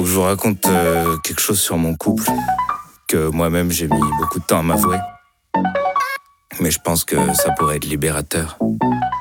que je vous raconte quelque chose sur mon couple que moi-même j'ai mis beaucoup de temps à m'avouer. Mais je pense que ça pourrait être libérateur.